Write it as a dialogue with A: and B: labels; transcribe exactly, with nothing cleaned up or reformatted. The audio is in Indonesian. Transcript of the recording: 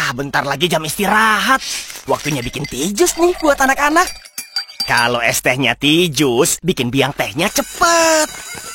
A: Ah, bentar lagi jam istirahat. Waktunya bikin tijus nih buat anak-anak. Kalau es tehnya tijus, bikin biang tehnya cepet.